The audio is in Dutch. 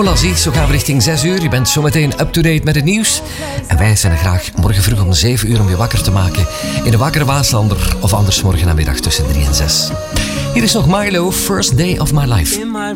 Voilà, zie, zo gaan we richting 6 uur. Je bent zometeen up-to-date met het nieuws. En wij zijn er graag morgen vroeg om 7 uur om je wakker te maken in de Wakkere Waaslander. Of anders morgen namiddag tussen 3 en 6. Hier is nog Milo, First Day of My Life.